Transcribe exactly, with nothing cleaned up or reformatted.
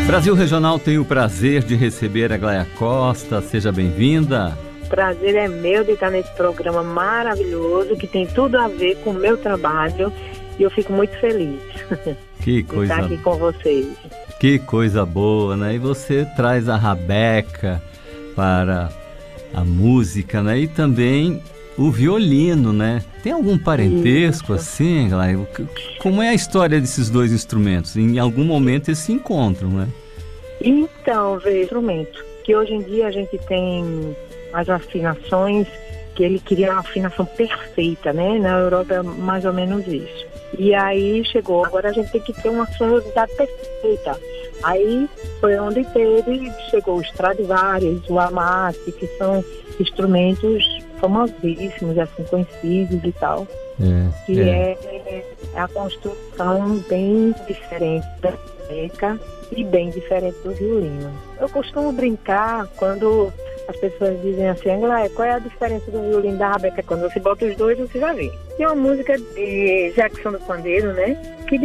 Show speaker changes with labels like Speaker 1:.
Speaker 1: Brasil Regional tem o prazer de receber a Aglaia Costa. Seja bem-vinda.
Speaker 2: Prazer é meu de estar nesse programa maravilhoso que tem tudo a ver com o meu trabalho e eu fico muito feliz
Speaker 1: que
Speaker 2: de
Speaker 1: coisa,
Speaker 2: estar aqui com vocês.
Speaker 1: Que coisa boa, né? E você traz a rabeca para a música, né? E também o violino, né? Tem algum parentesco
Speaker 2: Isso.
Speaker 1: assim, Aglaia? Como é a história desses dois instrumentos? Em algum momento eles se encontram, né?
Speaker 2: Então, veja, instrumento que hoje em dia a gente tem as afinações, que ele queria uma afinação perfeita, né? Na Europa é mais ou menos isso. E aí chegou, agora a gente tem que ter uma sonoridade perfeita. Aí foi onde teve, chegou o Stradivarius, o Amati, que são instrumentos famosíssimos, assim, conhecidos e tal.
Speaker 1: É,
Speaker 2: que
Speaker 1: é.
Speaker 2: é. é a construção bem diferente da Rebeca e bem diferente do violino. Eu costumo brincar quando as pessoas dizem assim, Aglaia, qual é a diferença do violino e da rabeca? Quando você bota os dois, você já vê. Tem uma música de Jackson do Pandeiro, né? Que